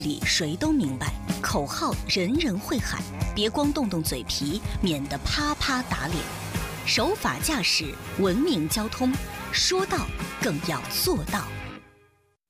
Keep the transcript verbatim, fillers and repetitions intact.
里谁都明白，口号人人会喊，别光动动嘴皮，免得啪啪打脸。守法驾驶，文明交通，说到更要做到。